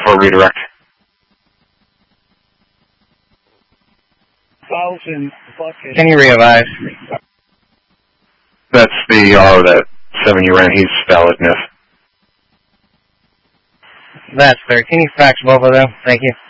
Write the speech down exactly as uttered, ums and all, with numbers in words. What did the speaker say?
for redirect. Thousand bucket. Can you re-advise? That's the R that seven you ran. He's valid, N I F. That's fair. Can you fax both of them? Thank you.